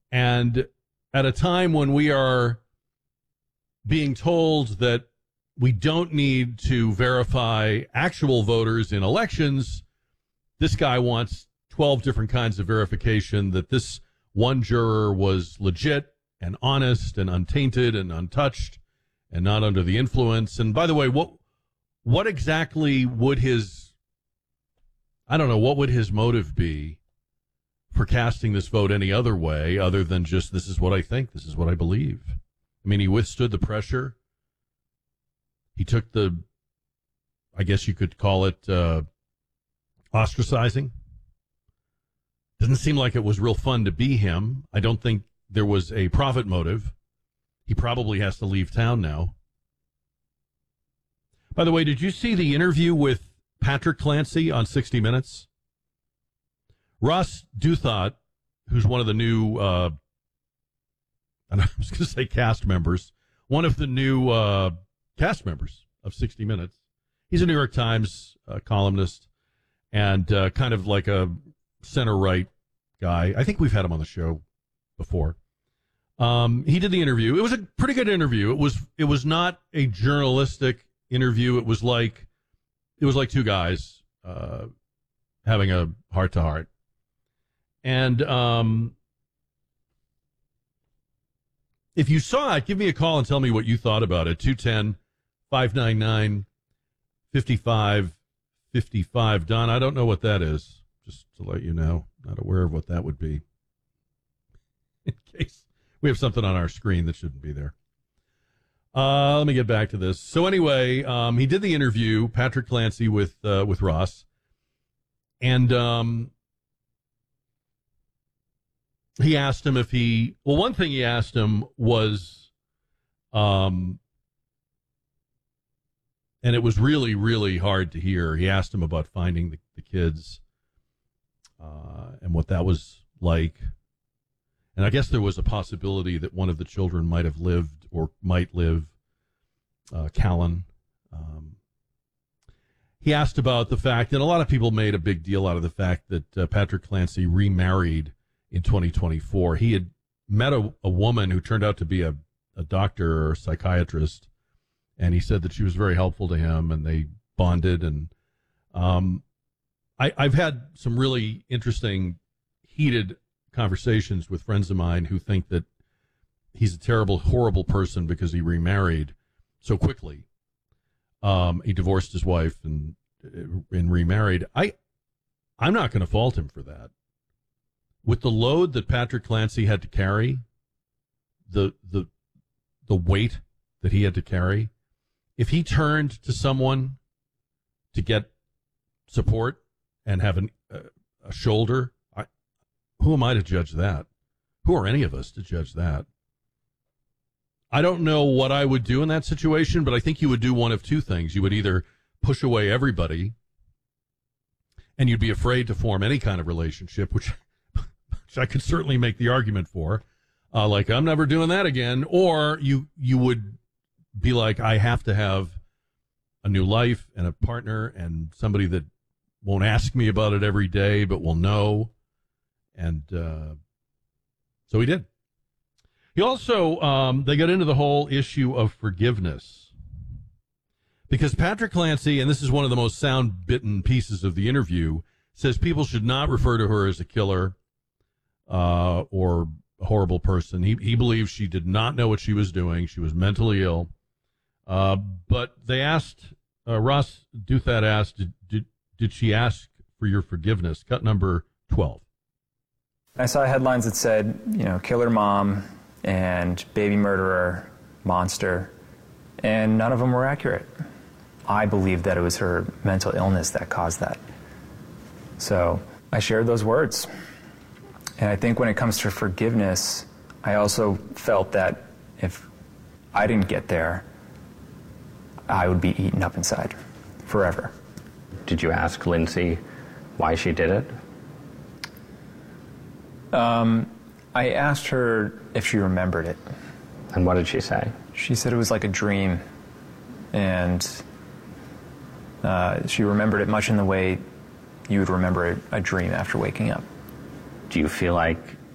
And at a time when we are being told that we don't need to verify actual voters in elections, this guy wants 12 different kinds of verification that this one juror was legit and honest and untainted and untouched and not under the influence. And by the way, what exactly would what would his motive be for casting this vote any other way other than just, this is what I think, this is what I believe? I mean, he withstood the pressure. He took I guess you could call it ostracizing. Doesn't seem like it was real fun to be him. I don't think there was a profit motive. He probably has to leave town now. By the way, did you see the interview with Patrick Clancy on 60 Minutes? Ross Douthat, who's one of the new, I was going to say cast members, one of the new cast members of 60 Minutes. He's a New York Times columnist and kind of like a center-right guy. I think we've had him on the show before. He did the interview. It was a pretty good interview. It was not a journalistic interview. It was like two guys having a heart-to-heart. And if you saw it, give me a call and tell me what you thought about it. 210-599-5555. Don, I don't know what that is, just to let you know. Not aware of what that would be. In case we have something on our screen that shouldn't be there. Let me get back to this. So anyway, he did the interview, Patrick Clancy with Ross. And he asked him one thing he asked him was, and it was really, really hard to hear. He asked him about finding the kids and what that was like. And I guess there was a possibility that one of the children might have lived or might live, Callan. He asked about the fact, and a lot of people made a big deal out of the fact that Patrick Clancy remarried in 2024. He had met a woman who turned out to be a doctor or a psychiatrist, and he said that she was very helpful to him, and they bonded. And I've had some really interesting, heated conversations with friends of mine who think that he's a terrible, horrible person because he remarried so quickly. He divorced his wife and remarried. I'm not going to fault him for that. With the load that Patrick Clancy had to carry, the weight that he had to carry, if he turned to someone to get support and have a shoulder, who am I to judge that? Who are any of us to judge that? I don't know what I would do in that situation, but I think you would do one of two things. You would either push away everybody, and you'd be afraid to form any kind of relationship, which I could certainly make the argument for, like, I'm never doing that again. Or you would be like, I have to have a new life and a partner and somebody that won't ask me about it every day but will know. And so he did. He also, they got into the whole issue of forgiveness. Because Patrick Clancy, and this is one of the most sound-bitten pieces of the interview, says people should not refer to her as a killer or a horrible person. He believes she did not know what she was doing. She was mentally ill. But they asked, Ross Douthat asked, did she ask for your forgiveness? Cut number 12. I saw headlines that said, killer mom and baby murderer, monster, and none of them were accurate. I believe that it was her mental illness that caused that. So I shared those words. And I think when it comes to forgiveness, I also felt that if I didn't get there, I would be eaten up inside forever. Did you ask Lindsay why she did it? I asked her if she remembered it. And what did she say? She said it was like a dream, and she remembered it much in the way you would remember a dream after waking up. Do you feel like